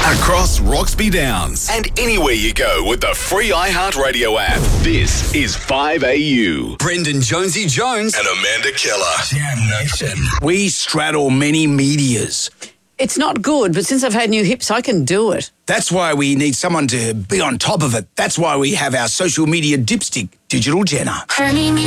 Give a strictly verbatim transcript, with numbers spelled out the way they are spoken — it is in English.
Across Roxby Downs and anywhere you go with the free iHeartRadio app. This is five A U. Brendan Jonesy Jones and Amanda Keller. Jam Nation. We straddle many medias. It's not good, but since I've had new hips, I can do it. That's why we need someone to be on top of it. That's why we have our social media dipstick, Digital Jenna. Honey, me